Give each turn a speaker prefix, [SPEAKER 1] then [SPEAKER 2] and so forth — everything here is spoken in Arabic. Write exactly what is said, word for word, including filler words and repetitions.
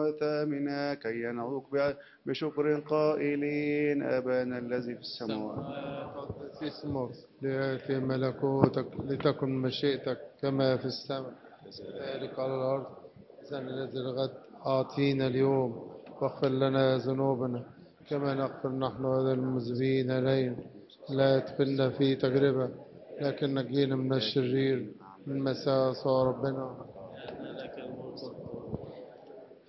[SPEAKER 1] وآثامنا كي ينعوك بشكر قائلين أبانا الذي في السماوات.
[SPEAKER 2] قدس اسمك، ليأتي ملكوتك، لتكن مشيئتك كما في السماء كذلك على الأرض. خبزنا الذي الغد أعطينا اليوم، واغفر لنا ذنوبنا كما نغفر نحن أيضا المذنبين إلينا، لا تدخلنا في تجربة لكن نجينا من الشرير، من مساء ربنا.